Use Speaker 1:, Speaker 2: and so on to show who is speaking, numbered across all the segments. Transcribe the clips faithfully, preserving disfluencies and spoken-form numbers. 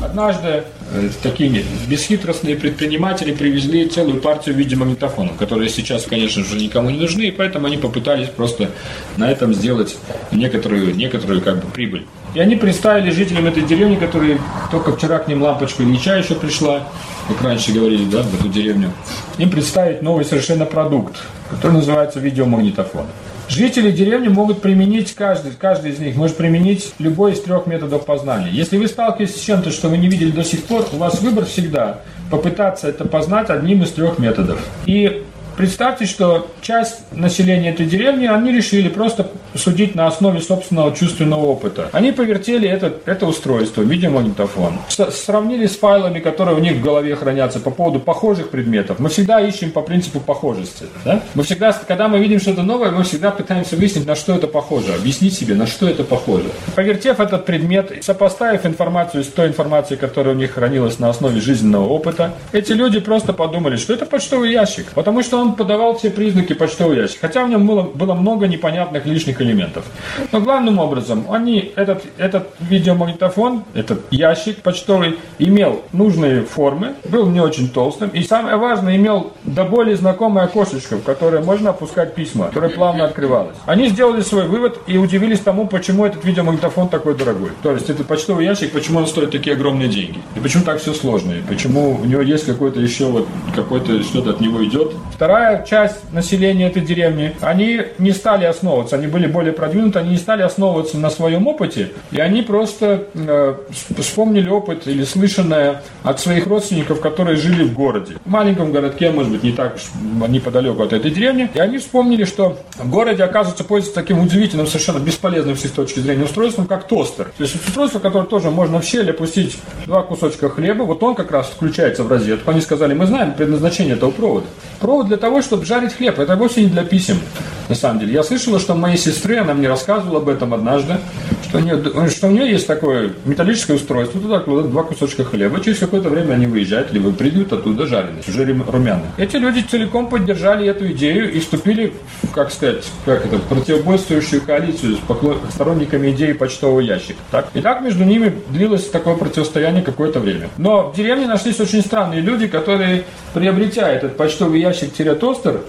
Speaker 1: Однажды э, такие бесхитростные предприниматели привезли целую партию видеомагнитофонов, которые сейчас, конечно же, никому не нужны, и поэтому они попытались просто на этом сделать некоторую, некоторую как бы прибыль. И они представили жителям этой деревни, которые только вчера к ним лампочка Ильича еще пришла, как раньше говорили, да, в эту деревню, им представить новый совершенно продукт, который называется видеомагнитофон. Жители деревни могут применить, каждый, каждый из них может применить любой из трех методов познания. Если вы сталкиваетесь с чем-то, что вы не видели до сих пор, у вас выбор всегда попытаться это познать одним из трех методов. И представьте, что часть населения этой деревни, они решили просто судить на основе собственного чувственного опыта. Они повертели это, это устройство, видеомагнитофон, с, сравнили с файлами, которые у них в голове хранятся по поводу похожих предметов. Мы всегда ищем по принципу похожести. Да? Мы всегда, когда мы видим что-то новое, мы всегда пытаемся выяснить, на что это похоже, объяснить себе, на что это похоже. Повертев этот предмет, сопоставив информацию с той информацией, которая у них хранилась на основе жизненного опыта, эти люди просто подумали, что это почтовый ящик, потому что он подавал все признаки почтового ящика, хотя в нем было, было много непонятных лишних элементов. Но главным образом, они, этот, этот видеомагнитофон, этот ящик почтовый, имел нужные формы, был не очень толстым, и самое важное, имел до боли знакомое окошечко, в которое можно опускать письма, которое плавно открывалось. Они сделали свой вывод и удивились тому, почему этот видеомагнитофон такой дорогой. То есть этот почтовый ящик, почему он стоит такие огромные деньги, и почему так все сложно, и почему у него есть какой-то еще вот, какой-то что-то от него идет. Вторая часть населения этой деревни, они не стали основываться, они были более продвинуты, они не стали основываться на своем опыте, и они просто э, вспомнили опыт или слышанное от своих родственников, которые жили в городе. В маленьком городке, может быть, не так неподалеку от этой деревни, и они вспомнили, что в городе, оказывается, пользуется таким удивительным, совершенно бесполезным с их точки зрения устройством, как тостер. То есть устройство, которое тоже можно в щель опустить два кусочка хлеба, вот он как раз включается в розетку. Они сказали, мы знаем предназначение этого провода. Провод для того, чтобы жарить хлеб, это вовсе не для писем. На самом деле, я слышала, что у моей сестры, она мне рассказывала об этом однажды, что у нее, что у нее есть такое металлическое устройство, туда кладут два кусочка хлеба, через какое-то время они выезжают, либо придут оттуда жареные, уже румяные. Эти люди целиком поддержали эту идею и вступили, как сказать, как это, в противоборствующую коалицию с поклон... сторонниками идеи почтового ящика. Так? И так между ними длилось такое противостояние какое-то время. Но в деревне нашлись очень странные люди, которые, приобретя этот почтовый ящик-тостер,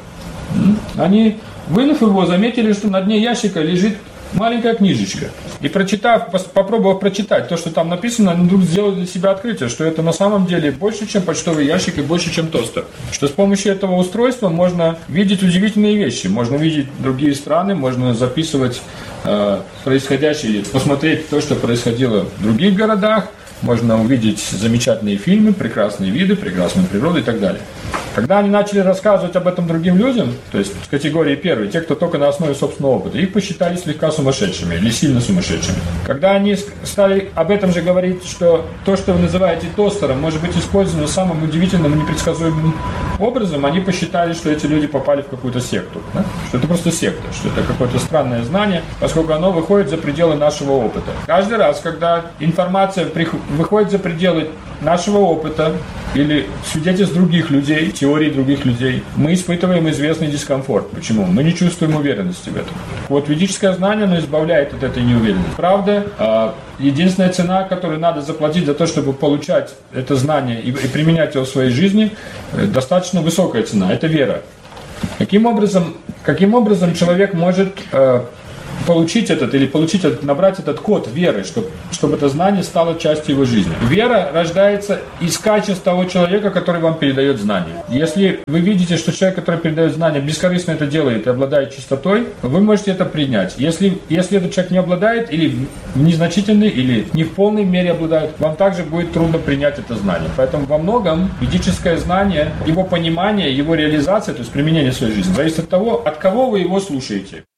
Speaker 1: они, вынув его, заметили, что на дне ящика лежит маленькая книжечка. И прочитав, попробовав прочитать то, что там написано, они вдруг сделали для себя открытие, что это на самом деле больше, чем почтовый ящик и больше, чем тостер. Что с помощью этого устройства можно видеть удивительные вещи. Можно видеть другие страны, можно записывать э, происходящее, посмотреть то, что происходило в других городах, можно увидеть замечательные фильмы, прекрасные виды, прекрасную природу и так далее. Когда они начали рассказывать об этом другим людям, то есть с категории первой, те, кто только на основе собственного опыта, их посчитали слегка сумасшедшими или сильно сумасшедшими. Когда они стали об этом же говорить, что то, что вы называете тостером, может быть использовано самым удивительным и непредсказуемым образом, они посчитали, что эти люди попали в какую-то секту. Да? Что это просто секта, что это какое-то странное знание, поскольку оно выходит за пределы нашего опыта. Каждый раз, когда информация выходит за пределы нашего опыта или свидетельств других людей, теорий других людей, мы испытываем известный дискомфорт. Почему? Мы не чувствуем уверенности в этом. Вот ведическое знание, оно избавляет от этой неуверенности. Правда, единственная цена, которую надо заплатить за то, чтобы получать это знание и применять его в своей жизни, достаточно высокая цена. Это вера. Каким образом, каким образом человек может получить этот или получить этот, набрать этот код веры, чтобы, чтобы это знание стало частью его жизни. Вера рождается из качеств того человека, который вам передает знания. Если вы видите, что человек, который передает знания, бескорыстно это делает и обладает чистотой, вы можете это принять. Если, если этот человек не обладает или в незначительной, или не в полной мере обладает, вам также будет трудно принять это знание. Поэтому во многом ведическое знание, его понимание, его реализация, то есть применение в своей жизни, зависит от того, от кого вы его слушаете.